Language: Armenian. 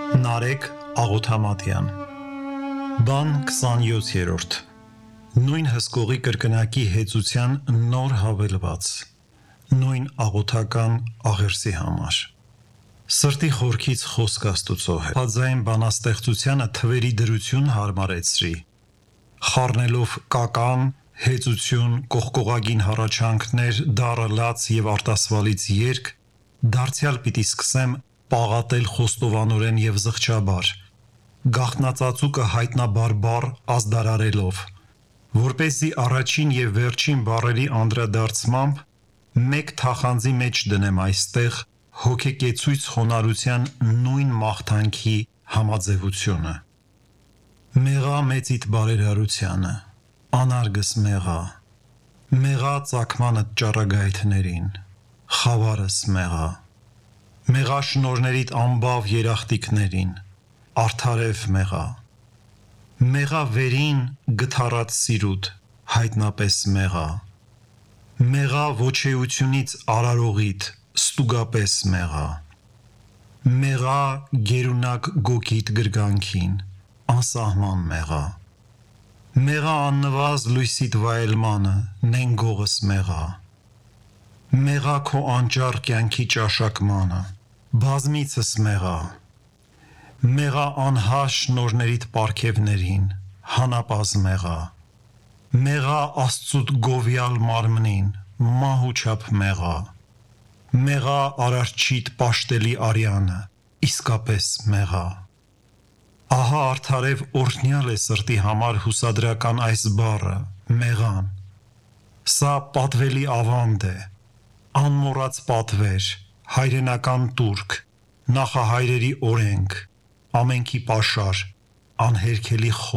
Նարեկ Աղոթամատյան Բան 27-րդ Նույն հսկողի կրկնակի հեծության նոր հավելված Նույն աղոթական աղերսի համար Սրտի խորքից խոսք Աստուծո հետ Փածային բանաստեղծությանը թվերի դրություն հարմարեցրի Խառնելով կական, հեծություն, կողկողագին հառաչանքներ, դառը լաց և արտասվալից երգ դարձյալ պիտի սկսեմ պաղատել խոստովանորեն և զղջաբար, գաղտնածածուկը հայտնաբար ազդարարելով, որպեսզի առաջին և վերջին բառերի անդրադարձմամբ մեկ թախանձի մեջ դնեմ այստեղ հոգեկեցույց խոնարհության նույն մաղթանքի համաձևությունը: Մեղա մեծիդ բարերարությանը, անարգս մեղա, մեղա ծագմանդ ճառագայթներին, խավարս մեղա, մեղա շնորհներիդ անբավ երախտիկներին, արդարև մեղա, մեղա վերին գթառատ սիրուդ, հայտնապես մեղա, մեղա ոչեությունից արարողիդ, ստուգապես մեղա, մեղա գերունակ գոգիդ գրգանքին, անսահման մեղա, մեղա աննվազ լույսիդ վայելմանը, նենգողս մեղա, մեղա քո անճառ կյանքի ճաշակմանը, բազմիցս մեղա, մեղա անհաշ շնորհներիդ պարգևներին, հանապազմ մեղա, մեղա Աստծուդ գովյալ մարմնին, մահուչափ մեղա, մեղա Արարչիդ պաշտելի արյանը, իսկապես մեղա: Ահա արդարև օրհնյալ է սրտի համար հուսադրական այս բառը, մեղան: Սա պատվելի ավանդ է, անմոռաց պատվեր, հայրենական տուրք, նախահայրերի օրենք, ամենքի պաշար, անհերքելի